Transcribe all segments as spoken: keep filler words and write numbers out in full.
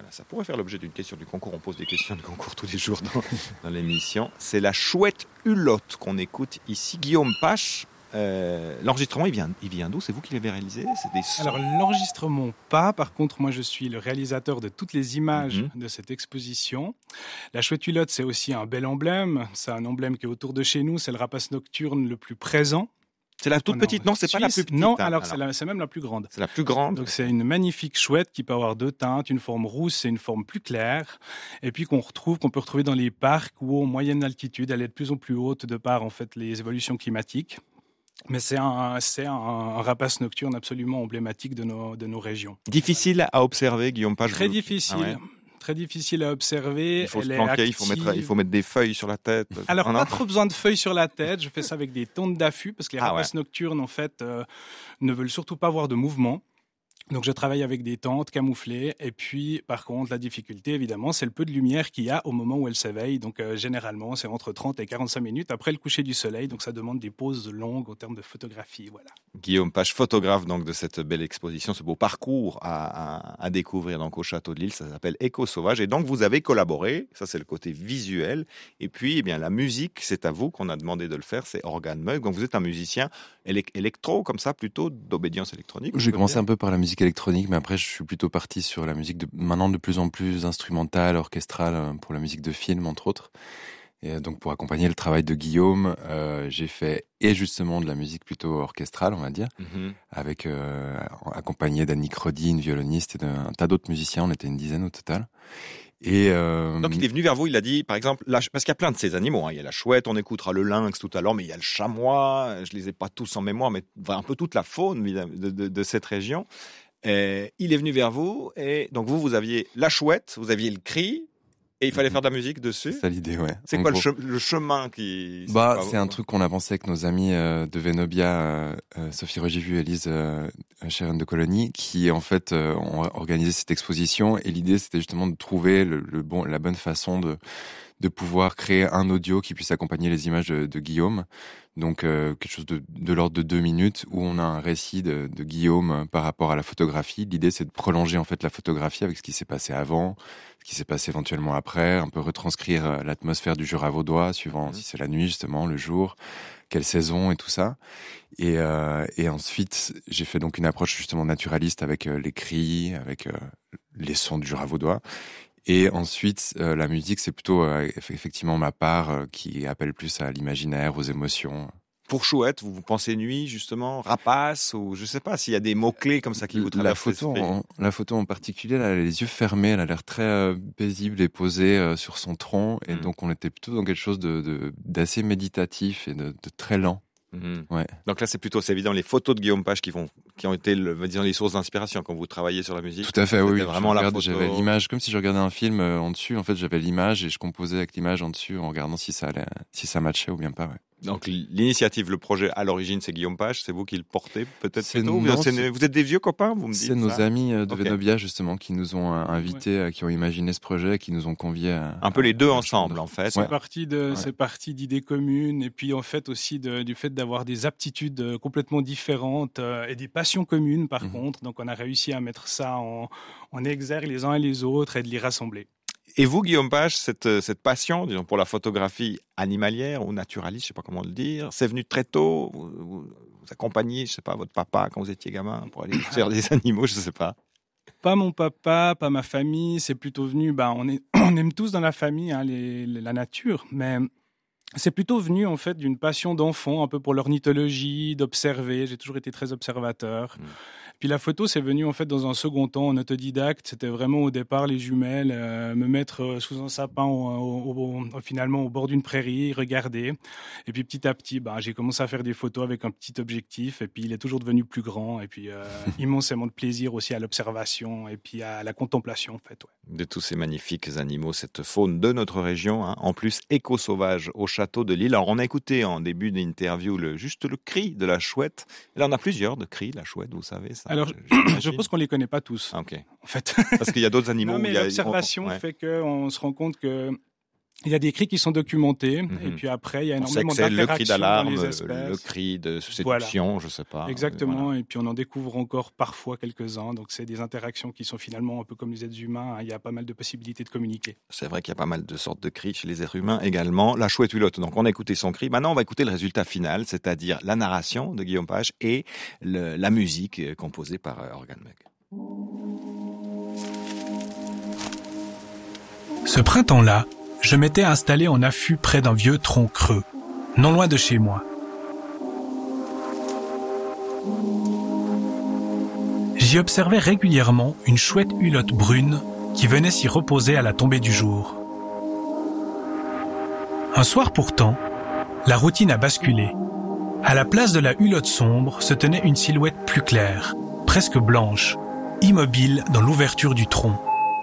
ça pourrait faire l'objet d'une question du concours. On pose des questions du concours tous les jours dans, dans l'émission. C'est la chouette Hulotte qu'on écoute ici. Guillaume Pache, euh, l'enregistrement, il vient, il vient d'où? C'est vous qui l'avez réalisé? C'est des sons... Alors, l'enregistrement, pas. Par contre, moi, je suis le réalisateur de toutes les images mm-hmm. de cette exposition. La chouette Hulotte, c'est aussi un bel emblème. C'est un emblème qui est autour de chez nous. C'est le rapace nocturne le plus présent. C'est la toute petite, non, c'est Suisse. Pas la plus petite. Non, hein, alors, alors. C'est, la, c'est même la plus grande. C'est la plus grande. Donc c'est une magnifique chouette qui peut avoir deux teintes, une forme rousse et une forme plus claire, et puis qu'on retrouve, qu'on peut retrouver dans les parcs où en moyenne altitude, elle est de plus en plus haute de par en fait les évolutions climatiques. Mais c'est un, c'est un, un rapace nocturne absolument emblématique de nos, de nos régions. Difficile à observer, Guillaume Pache. Très difficile. Ah ouais. Très difficile à observer. Il faut elle se planquer, il faut, mettre, il faut mettre des feuilles sur la tête. Alors, oh pas trop besoin de feuilles sur la tête. Je fais ça avec des tondes d'affût parce que les ah rapaces ouais. nocturnes, en fait, euh, ne veulent surtout pas avoir de mouvement. Donc, je travaille avec des tentes camouflées. Et puis, par contre, la difficulté, évidemment, c'est le peu de lumière qu'il y a au moment où elle s'éveille. Donc, euh, généralement, c'est entre trente et quarante-cinq minutes après le coucher du soleil. Donc, ça demande des pauses longues au terme de photographie. Voilà. Guillaume Pache, photographe donc, de cette belle exposition, ce beau parcours à, à, à découvrir donc, au Château de Lille. Ça s'appelle Écho Sauvage. Et donc, vous avez collaboré. Ça, c'est le côté visuel. Et puis, eh bien, la musique, c'est à vous qu'on a demandé de le faire. C'est Organe Meug. Donc, vous êtes un musicien électro, comme ça, plutôt d'obédience électronique. J'ai commencé un peu par la musique électronique, mais après je suis plutôt parti sur la musique de, maintenant de plus en plus instrumentale, orchestrale, pour la musique de film entre autres. Et donc pour accompagner le travail de Guillaume, euh, j'ai fait et justement de la musique plutôt orchestrale, on va dire, mm-hmm. avec euh, accompagné d'Annick Roddy, une violoniste, et d'un tas d'autres musiciens. On était une dizaine au total. Et euh... Donc il est venu vers vous, il a dit, par exemple, la, parce qu'il y a plein de ces animaux, hein. Il y a la chouette, on écoutera le lynx tout à l'heure, mais il y a le chamois, je les ai pas tous en mémoire, mais un peu toute la faune de, de, de cette région. Et il est venu vers vous, et donc vous, vous aviez la chouette, vous aviez le cri, et il fallait faire de la musique dessus. C'est ça l'idée, ouais. C'est en quoi gros. le, che- le chemin qui... Bah, c'est, c'est un truc qu'on a pensé avec nos amis euh, de Venobia, euh, euh, Sophie Regivu et Elise euh, Sharon de Colonie, qui en fait euh, ont organisé cette exposition. Et l'idée, c'était justement de trouver le, le bon, la bonne façon de de pouvoir créer un audio qui puisse accompagner les images de, de Guillaume. Donc euh, quelque chose de, de l'ordre de deux minutes où on a un récit de, de Guillaume par rapport à la photographie. L'idée, c'est de prolonger en fait la photographie avec ce qui s'est passé avant, ce qui s'est passé éventuellement après, un peu retranscrire l'atmosphère du Jura vaudois, suivant mmh. si c'est la nuit justement, le jour, quelle saison et tout ça. Et, euh, et ensuite, j'ai fait donc une approche justement naturaliste avec euh, les cris, avec euh, les sons du Jura vaudois. Et ensuite, euh, la musique, c'est plutôt euh, effectivement ma part euh, qui appelle plus à l'imaginaire, aux émotions. Pour chouette, vous, vous pensez nuit, justement, rapace, ou je sais pas s'il y a des mots-clés comme ça qui vous traversent l'esprit. La photo, en, la photo en particulier, elle a les yeux fermés, elle a l'air très euh, paisible et posée euh, sur son tronc. Et mmh. donc, on était plutôt dans quelque chose de, de, d'assez méditatif et de, de très lent. Mmh. Ouais. Donc là, c'est plutôt, c'est évident, les photos de Guillaume Pache qui vont, qui ont été, le, disons, les sources d'inspiration quand vous travaillez sur la musique. Tout à fait, oui. Vraiment regarde, la photo... J'avais l'image, comme si je regardais un film euh, en dessus. En fait, j'avais l'image et je composais avec l'image en dessus en regardant si ça allait, si ça matchait ou bien pas. Ouais. Donc l'initiative, le projet à l'origine, c'est Guillaume Pache, c'est vous qui le portez peut-être c'est plutôt non, c'est, c'est... Vous êtes des vieux copains, vous me dites C'est nos ça amis de okay. Venobia justement qui nous ont invités, ouais. qui ont imaginé ce projet, qui nous ont conviés à... Un peu les deux ensemble en fait. C'est ouais. parti de, ouais. c'est parti d'idées communes et puis en fait aussi de, du fait d'avoir des aptitudes complètement différentes euh, et des passions communes par mmh. contre. Donc on a réussi à mettre ça en, en exergue les uns et les autres et de les rassembler. Et vous, Guillaume Pache, cette, cette passion, disons, pour la photographie animalière ou naturaliste, je sais pas comment le dire, c'est venu très tôt. Vous, vous, vous accompagnez, je sais pas, votre papa quand vous étiez gamin pour aller faire des animaux, je sais pas. Pas mon papa, pas ma famille. C'est plutôt venu. Bah, on est, on aime tous dans la famille hein, les, les, la nature, mais c'est plutôt venu en fait d'une passion d'enfant, un peu pour l'ornithologie, d'observer. J'ai toujours été très observateur. Mmh. Puis la photo, c'est venu en fait dans un second temps, en autodidacte. C'était vraiment au départ les jumelles, euh, me mettre sous un sapin, au, au, au, finalement au bord d'une prairie, regarder. Et puis petit à petit, bah, j'ai commencé à faire des photos avec un petit objectif. Et puis il est toujours devenu plus grand. Et puis euh, immensément de plaisir aussi à l'observation et puis à la contemplation en fait. Ouais. De tous ces magnifiques animaux, cette faune de notre région, hein, en plus éco-sauvage au Château de Lille. Alors on a écouté en début d'interview le, juste le cri de la chouette. Et là on a plusieurs de cris, la chouette, vous savez ça. Alors, je pense qu'on les connaît pas tous, ah, okay. en fait. Parce qu'il y a d'autres animaux. Non, mais il y a... l'observation ouais. fait qu'on se rend compte que Il y a des cris qui sont documentés, Mhm. et puis après, il y a On sait énormément que c'est le cri d'interactions dans d'alarme, les espèces. le cri de séduction, Voilà. je sais pas. Exactement, Voilà. et puis on en découvre encore parfois quelques-uns. Donc c'est des interactions qui sont finalement un peu comme les êtres humains. hein. Il y a pas mal de possibilités de communiquer. C'est vrai qu'il y a pas mal de sortes de cris chez les êtres humains également. La chouette hulotte, donc on a écouté son cri. Maintenant, on va écouter le résultat final, c'est-à-dire la narration de Guillaume Page et le- la musique euh, composée par euh, Organ Mug. Ce printemps-là, je m'étais installé en affût près d'un vieux tronc creux, non loin de chez moi. J'y observais régulièrement une chouette hulotte brune qui venait s'y reposer à la tombée du jour. Un soir pourtant, la routine a basculé. À la place de la hulotte sombre se tenait une silhouette plus claire, presque blanche, immobile dans l'ouverture du tronc.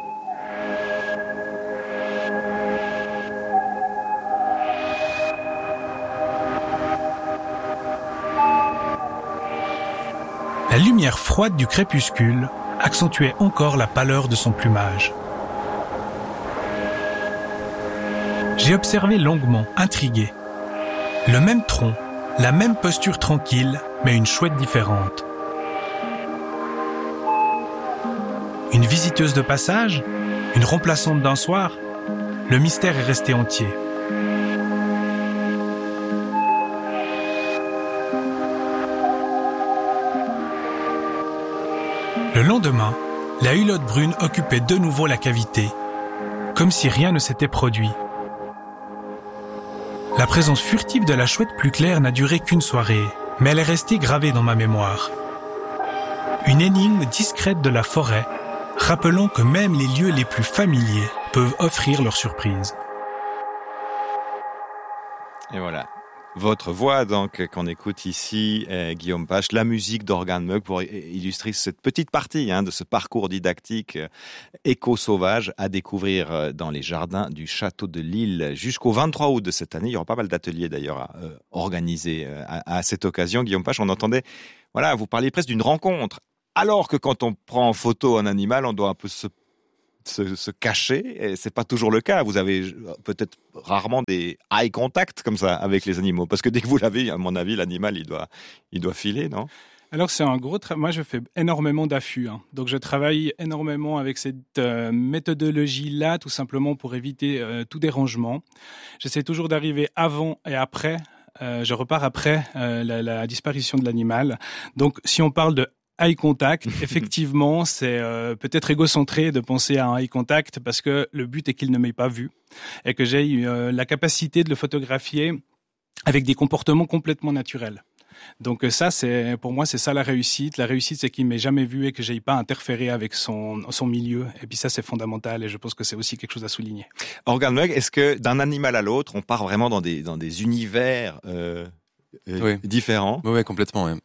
La lumière froide du crépuscule accentuait encore la pâleur de son plumage. J'ai observé longuement, intrigué. Le même tronc, la même posture tranquille, mais une chouette différente. Une visiteuse de passage? Une remplaçante d'un soir? Le mystère est resté entier. Le lendemain, la hulotte brune occupait de nouveau la cavité, comme si rien ne s'était produit. La présence furtive de la chouette plus claire n'a duré qu'une soirée, mais elle est restée gravée dans ma mémoire. Une énigme discrète de la forêt, rappelant que même les lieux les plus familiers peuvent offrir leurs surprises. Et voilà. Votre voix, donc, qu'on écoute ici, euh, Guillaume Page, la musique d'Organ Mug pour illustrer cette petite partie hein, de ce parcours didactique euh, éco-sauvage à découvrir euh, dans les jardins du Château de Lille jusqu'au vingt-trois août de cette année. Il y aura pas mal d'ateliers d'ailleurs à euh, organiser euh, à, à cette occasion. Guillaume Page, on entendait, voilà, vous parliez presque d'une rencontre. Alors que quand on prend en photo un animal, on doit un peu se Se, se cacher, et c'est pas toujours le cas. Vous avez peut-être rarement des eye contact comme ça avec les animaux, parce que dès que vous l'avez, à mon avis, l'animal il doit, il doit filer, non? Alors c'est un gros travail. Moi je fais énormément d'affûts, hein. Donc je travaille énormément avec cette euh, méthodologie-là, tout simplement pour éviter euh, tout dérangement. J'essaie toujours d'arriver avant et après. Euh, je repars après euh, la, la disparition de l'animal. Donc si on parle de eye contact, effectivement, c'est euh, peut-être égocentré de penser à un eye contact parce que le but est qu'il ne m'ait pas vu et que j'ai euh, la capacité de le photographier avec des comportements complètement naturels. Donc ça, c'est pour moi, c'est ça la réussite. La réussite, c'est qu'il m'ait jamais vu et que j'aille pas interféré avec son son milieu. Et puis ça, c'est fondamental et je pense que c'est aussi quelque chose à souligner. Organ Mug, est-ce que d'un animal à l'autre, on part vraiment dans des dans des univers euh, euh, Oui. différents? Oui, ouais, complètement. Ouais.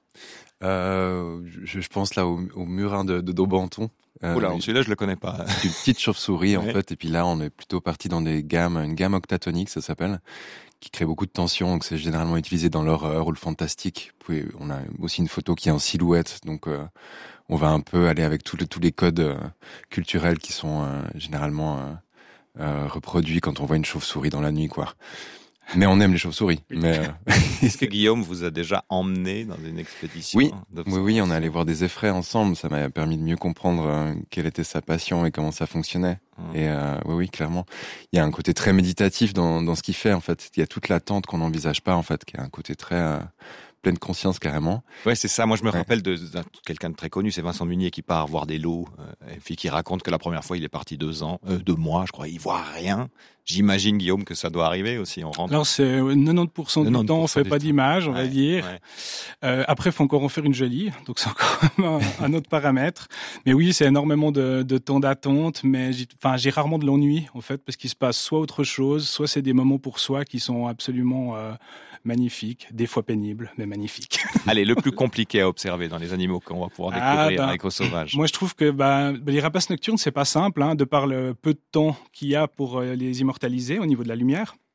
Euh, je, je pense là au, au murin de, de Daubenton. Euh, Oula, celui-là, je le connais pas. C'est une petite chauve-souris en Ouais. fait, et puis là, on est plutôt parti dans des gammes, une gamme octatonique, ça s'appelle, qui crée beaucoup de tension. Donc c'est généralement utilisé dans l'horreur ou le fantastique. Vous pouvez- on a aussi une photo qui est en silhouette, donc euh, on va un peu aller avec tous les, tous les codes euh, culturels qui sont euh, généralement euh, euh, reproduits quand on voit une chauve-souris dans la nuit, quoi. Mais on aime les chauves-souris. Mais euh, Est-ce que Guillaume vous a déjà emmené dans une expédition? Oui, oui, d'observation? oui, on est allé voir des effraies ensemble. Ça m'a permis de mieux comprendre euh, quelle était sa passion et comment ça fonctionnait. Mmh. Et euh, oui, oui, clairement, il y a un côté très méditatif dans, dans ce qu'il fait. En fait, il y a toute l'attente qu'on n'envisage pas. En fait, qui a un côté très euh, pleine conscience carrément. Ouais, c'est ça. Moi, je me Ouais. rappelle de, de quelqu'un de très connu, c'est Vincent Munier qui part voir des loups, euh, et puis qui raconte que la première fois, il est parti deux ans, euh, deux mois, je crois, il voit rien. J'imagine, Guillaume, que ça doit arriver aussi. On rentre. Alors c'est quatre-vingt-dix pour cent du quatre-vingt-dix temps, on pour cent fait du pas temps. d'image, on va Ouais, dire. ouais. Euh, après, il faut encore en faire une jolie, donc c'est encore un, un autre paramètre. Mais oui, c'est énormément de, de temps d'attente, mais j'ai, enfin, j'ai rarement de l'ennui, en fait, parce qu'il se passe soit autre chose, soit c'est des moments pour soi qui sont absolument euh, magnifiques, des fois pénibles, mais magnifiques. Allez, le plus compliqué à observer dans les animaux qu'on va pouvoir Ah, découvrir ben, avec Au Sauvage. Moi, je trouve que bah, les rapaces nocturnes, c'est pas simple, hein, de par le peu de temps qu'il y a pour euh, les immortaliser au niveau de la lumière.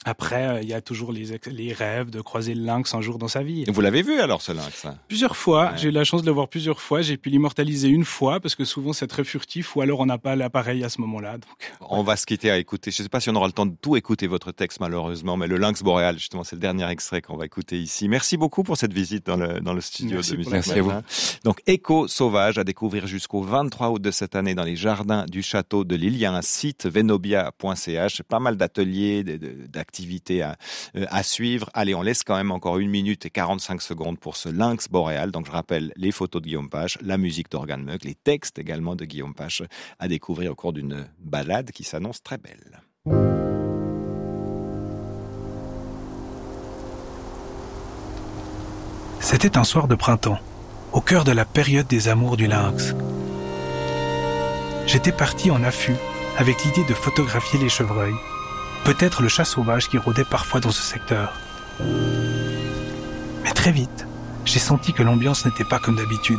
Après, il y a toujours les, ex- les rêves de croiser le lynx un jour dans sa vie. Et vous l'avez vu alors, ce lynx? Plusieurs fois. Ouais. J'ai eu la chance de le voir plusieurs fois. J'ai pu l'immortaliser une fois parce que souvent c'est très furtif ou alors on n'a pas l'appareil à ce moment-là. Donc, on va se quitter à écouter. Je ne sais pas si on aura le temps de tout écouter votre texte malheureusement, mais le lynx boréal, justement, c'est le dernier extrait qu'on va écouter ici. Merci beaucoup pour cette visite dans le, dans le studio Merci de Musique Merci à vous. Donc, Écho sauvage à découvrir jusqu'au vingt-trois août de cette année dans les jardins du château de Lille. Il y a un site venobia point c h, pas mal d'ateliers, d'activités à à suivre. Allez, on laisse quand même encore une minute et quarante-cinq secondes pour ce lynx boréal. Donc, je rappelle les photos de Guillaume Pache, la musique d'Organ Meuk, les textes également de Guillaume Pache à découvrir au cours d'une balade qui s'annonce très belle. C'était un soir de printemps, au cœur de la période des amours du lynx. J'étais parti en affût avec l'idée de photographier les chevreuils. Peut-être le chat sauvage qui rôdait parfois dans ce secteur. Mais très vite, j'ai senti que l'ambiance n'était pas comme d'habitude.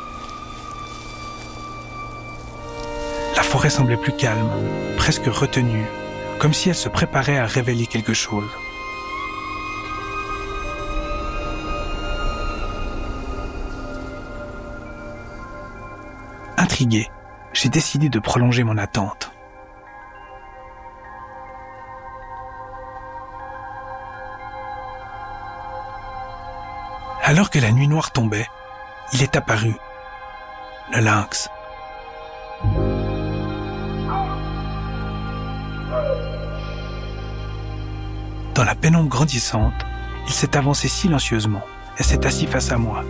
La forêt semblait plus calme, presque retenue, comme si elle se préparait à révéler quelque chose. Intrigué, j'ai décidé de prolonger mon attente. Alors que la nuit noire tombait, il est apparu, le lynx. Dans la pénombre grandissante, il s'est avancé silencieusement et s'est assis face à moi.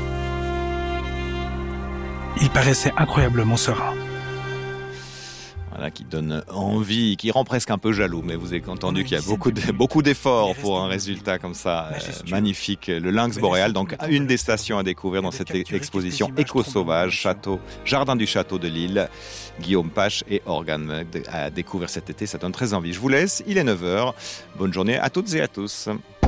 Il paraissait incroyablement serein. Voilà, qui donne envie, qui rend presque un peu jaloux. Mais vous avez entendu qu'il y a beaucoup de, beaucoup d'efforts pour un résultat comme ça, euh, magnifique. Le lynx boréal, donc une des stations à découvrir dans cette exposition Écho sauvage, château, jardin du château de Lille. Guillaume Pache et Organ Meuk à découvrir cet été. Ça donne très envie. Je vous laisse. Il est neuf heures. Bonne journée à toutes et à tous.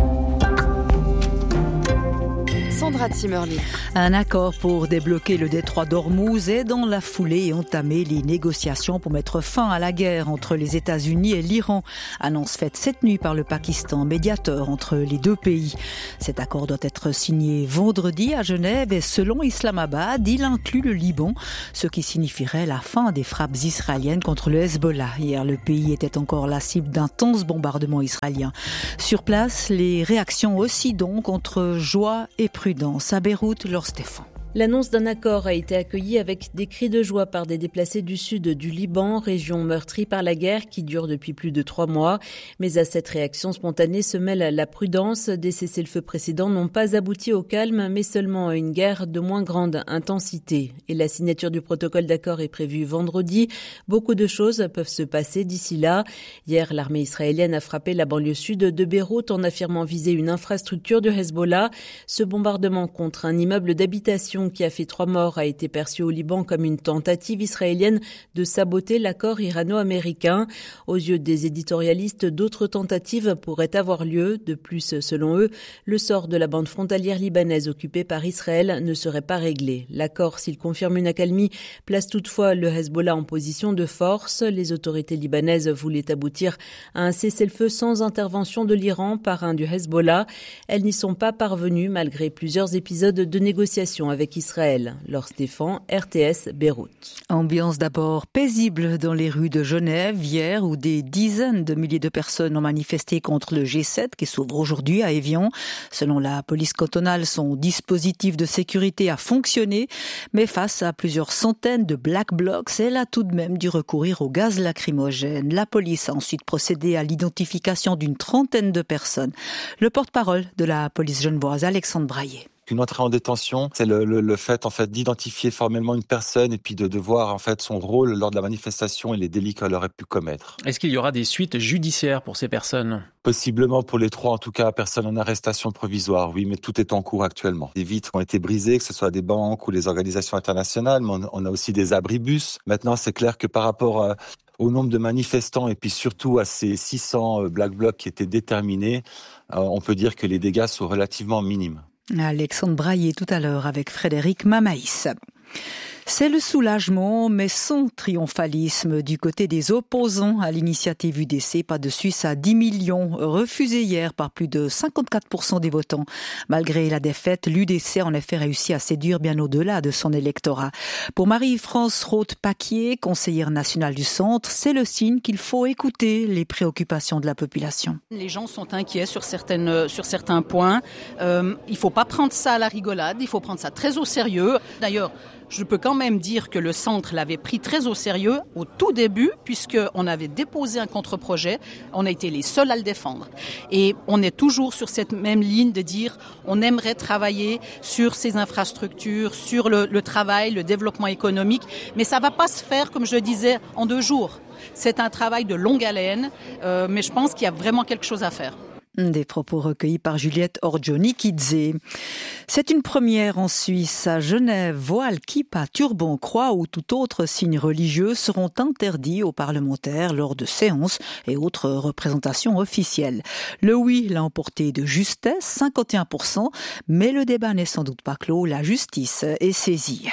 Sandra Zimmerli. Un accord pour débloquer le détroit d'Ormuz est dans la foulée et entamer les négociations pour mettre fin à la guerre entre les États-Unis et l'Iran. Annonce faite cette nuit par le Pakistan, médiateur entre les deux pays. Cet accord doit être signé vendredi à Genève et selon Islamabad, il inclut le Liban, ce qui signifierait la fin des frappes israéliennes contre le Hezbollah. Hier, le pays était encore la cible d'intenses bombardements israéliens. Sur place, les réactions aussi donc entre joie et prudence. À Beyrouth, Laure Stéphane. L'annonce d'un accord a été accueillie avec des cris de joie par des déplacés du sud du Liban, région meurtrie par la guerre qui dure depuis plus de trois mois. Mais à cette réaction spontanée se mêle la prudence. Des cessez-le-feu précédents n'ont pas abouti au calme, mais seulement à une guerre de moins grande intensité. Et la signature du protocole d'accord est prévue vendredi. Beaucoup de choses peuvent se passer d'ici là. Hier, l'armée israélienne a frappé la banlieue sud de Beyrouth en affirmant viser une infrastructure du Hezbollah. Ce bombardement contre un immeuble d'habitation qui a fait trois morts a été perçu au Liban comme une tentative israélienne de saboter l'accord irano-américain. Aux yeux des éditorialistes, d'autres tentatives pourraient avoir lieu. De plus, selon eux, le sort de la bande frontalière libanaise occupée par Israël ne serait pas réglé. L'accord, s'il confirme une accalmie, place toutefois le Hezbollah en position de force. Les autorités libanaises voulaient aboutir à un cessez-le-feu sans intervention de l'Iran, parrain du Hezbollah. Elles n'y sont pas parvenues malgré plusieurs épisodes de négociations avec Israël. Laure Stéphane, R T S, Beyrouth. Ambiance d'abord paisible dans les rues de Genève hier où des dizaines de milliers de personnes ont manifesté contre le G sept qui s'ouvre aujourd'hui à Évian. Selon la police cantonale, son dispositif de sécurité a fonctionné, mais face à plusieurs centaines de black blocs, elle a tout de même dû recourir au gaz lacrymogène. La police a ensuite procédé à l'identification d'une trentaine de personnes. Le porte-parole de la police genevoise, Alexandre Braillet. Une entrée en détention, c'est le, le, le fait en fait d'identifier formellement une personne et puis de, de voir en fait son rôle lors de la manifestation et les délits qu'elle aurait pu commettre. Est-ce qu'il y aura des suites judiciaires pour ces personnes ? Possiblement pour les trois, en tout cas, personnes en arrestation provisoire, oui, mais tout est en cours actuellement. Des vitres ont été brisées, que ce soit des banques ou les organisations internationales, mais on, on a aussi des abribus. Maintenant, c'est clair que par rapport à, au nombre de manifestants et puis surtout à ces six cents black blocs qui étaient déterminés, euh, on peut dire que les dégâts sont relativement minimes. Alexandre Braillet tout à l'heure avec Frédéric Mamaïs. C'est le soulagement, mais sans triomphalisme du côté des opposants à l'initiative U D C. Pas de Suisse à dix millions, refusé hier par plus de cinquante-quatre pour cent des votants. Malgré la défaite, l'U D C a en effet réussi à séduire bien au-delà de son électorat. Pour Marie-France Roth-Paquier, conseillère nationale du Centre, c'est le signe qu'il faut écouter les préoccupations de la population. Les gens sont inquiets sur, certaines, sur certains points. Euh, il ne faut pas prendre ça à la rigolade, il faut prendre ça très au sérieux. D'ailleurs, je peux quand même dire que le Centre l'avait pris très au sérieux au tout début, puisqu'on avait déposé un contre-projet, on a été les seuls à le défendre. Et on est toujours sur cette même ligne de dire on aimerait travailler sur ces infrastructures, sur le, le travail, le développement économique, mais ça ne va pas se faire, comme je le disais, en deux jours. C'est un travail de longue haleine, euh, mais je pense qu'il y a vraiment quelque chose à faire. Des propos recueillis par Juliette Orgioni-Kidze. C'est une première en Suisse. À Genève, voile, kippa, turban, croix ou tout autre signe religieux seront interdits aux parlementaires lors de séances et autres représentations officielles. Le oui l'a emporté de justesse, cinquante et un pour cent, mais le débat n'est sans doute pas clos. La justice est saisie.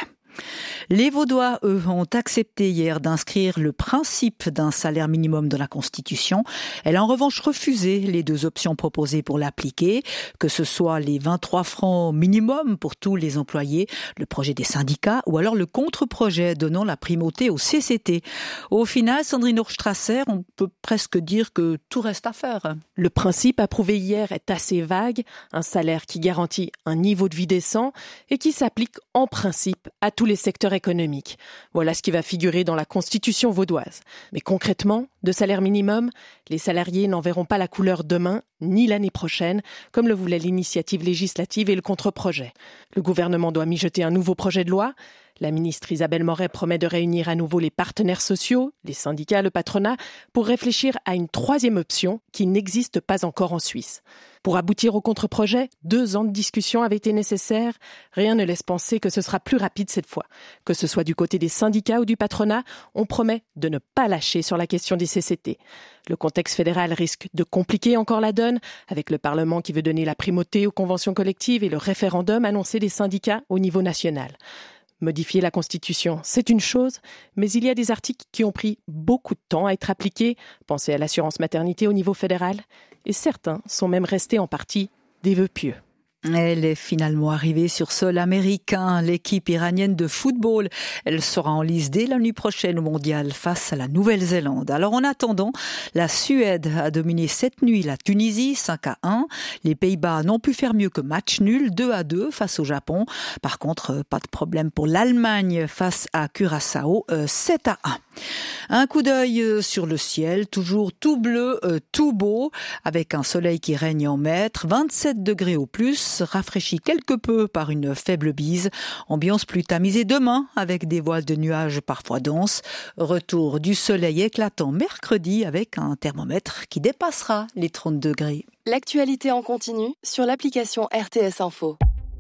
Les Vaudois, eux, ont accepté hier d'inscrire le principe d'un salaire minimum dans la Constitution. Elle a en revanche refusé les deux options proposées pour l'appliquer, que ce soit les vingt-trois francs minimum pour tous les employés, le projet des syndicats, ou alors le contre-projet donnant la primauté au C C T. Au final, Sandrine Hochstrasser, on peut presque dire que tout reste à faire. Le principe approuvé hier est assez vague, un salaire qui garantit un niveau de vie décent et qui s'applique en principe à tous les secteurs économiques. Voilà ce qui va figurer dans la Constitution vaudoise. Mais concrètement, de salaire minimum, les salariés n'en verront pas la couleur demain ni l'année prochaine, comme le voulait l'initiative législative et le contre-projet. Le gouvernement doit mijoter un nouveau projet de loi. La ministre Isabelle Moret promet de réunir à nouveau les partenaires sociaux, les syndicats, le patronat, pour réfléchir à une troisième option qui n'existe pas encore en Suisse. Pour aboutir au contre-projet, deux ans de discussion avaient été nécessaires. Rien ne laisse penser que ce sera plus rapide cette fois. Que ce soit du côté des syndicats ou du patronat, on promet de ne pas lâcher sur la question des C C T. Le contexte fédéral risque de compliquer encore la donne, avec le Parlement qui veut donner la primauté aux conventions collectives et le référendum annoncé des syndicats au niveau national. Modifier la Constitution, c'est une chose, mais il y a des articles qui ont pris beaucoup de temps à être appliqués. Pensez à l'assurance maternité au niveau fédéral. Et certains sont même restés en partie des vœux pieux. Elle est finalement arrivée sur sol américain. L'équipe iranienne de football, elle sera en lice dès la nuit prochaine au mondial face à la Nouvelle-Zélande. Alors en attendant, la Suède a dominé cette nuit la Tunisie cinq à un. Les Pays-Bas n'ont pu faire mieux que match nul deux à deux face au Japon. Par contre, pas de problème pour l'Allemagne face à Curaçao sept à un. Un coup d'œil sur le ciel, toujours tout bleu, tout beau, avec un soleil qui règne en maître, vingt-sept degrés au plus, rafraîchi quelque peu par une faible bise. Ambiance plus tamisée demain, avec des voiles de nuages parfois denses. Retour du soleil éclatant mercredi, avec un thermomètre qui dépassera les trente degrés. L'actualité en continu sur l'application R T S Info.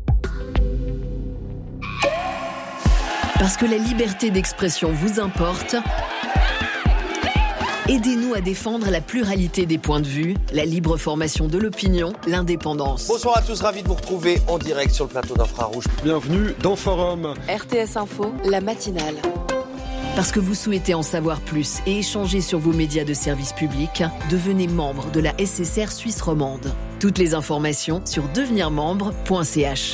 Parce que la liberté d'expression vous importe, aidez-nous à défendre la pluralité des points de vue, la libre formation de l'opinion, l'indépendance. Bonsoir à tous, ravi de vous retrouver en direct sur le plateau d'Infrarouge. Bienvenue dans Forum. R T S Info, la matinale. Parce que vous souhaitez en savoir plus et échanger sur vos médias de service public, devenez membre de la S S R Suisse romande. Toutes les informations sur devenir membre point c h.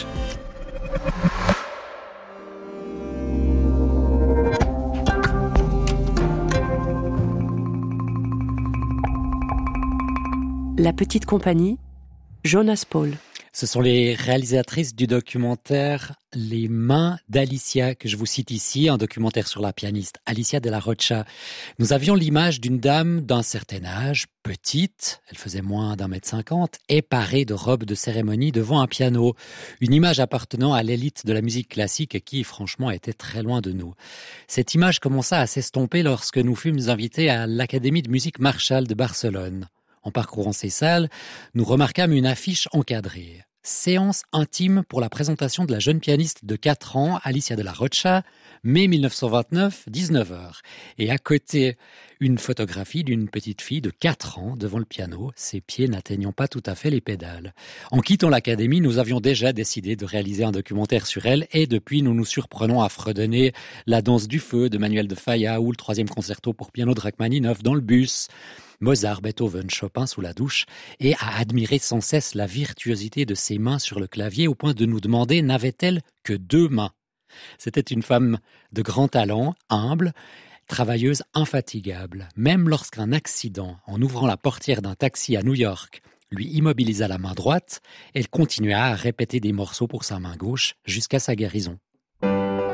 La petite compagnie, Jonas Paul. Ce sont les réalisatrices du documentaire Les mains d'Alicia que je vous cite ici, un documentaire sur la pianiste Alicia de la Rocha. Nous avions l'image d'une dame d'un certain âge, petite, elle faisait moins d'un mètre cinquante, et parée de robe de cérémonie devant un piano. Une image appartenant à l'élite de la musique classique qui, franchement, était très loin de nous. Cette image commença à s'estomper lorsque nous fûmes invités à l'Académie de musique Marshall de Barcelone. En parcourant ces salles, nous remarquâmes une affiche encadrée. Séance intime pour la présentation de la jeune pianiste de quatre ans, Alicia de la Rocha, mai mille neuf cent vingt-neuf, dix-neuf heures. Et à côté, une photographie d'une petite fille de quatre ans devant le piano, ses pieds n'atteignant pas tout à fait les pédales. En quittant l'académie, nous avions déjà décidé de réaliser un documentaire sur elle et depuis, nous nous surprenons à fredonner La danse du feu de Manuel de Falla ou le troisième concerto pour piano de Rachmaninoff dans le bus. Mozart, Beethoven, Chopin sous la douche, et à admirer sans cesse la virtuosité de ses mains sur le clavier au point de nous demander n'avait-elle que deux mains. C'était une femme de grand talent, humble, travailleuse infatigable. Même lorsqu'un accident, en ouvrant la portière d'un taxi à New York, lui immobilisa la main droite, elle continua à répéter des morceaux pour sa main gauche jusqu'à sa guérison.